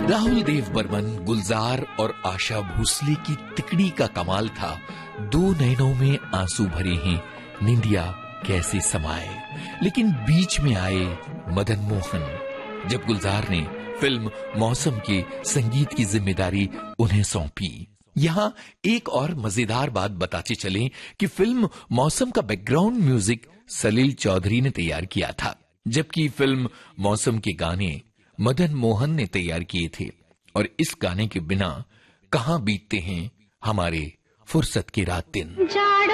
राहुल देव बर्मन, गुलजार और आशा भोसले की तिकड़ी का कमाल था। दो नैनों में आंसू भरे हैं, निंदिया कैसे समाए। लेकिन बीच में आए मदन मोहन। जब गुलजार ने फिल्म मौसम के संगीत की जिम्मेदारी उन्हें सौंपी। यहां एक और मजेदार बात बताते चलें कि फिल्म मौसम का बैकग्राउंड म्यूजिक सलील चौधरी ने तैयार किया था, जबकि फिल्म मौसम के गाने मदन मोहन ने तैयार किए थे। और इस गाने के बिना कहां बीतते हैं हमारे फुर्सत के रात दिन।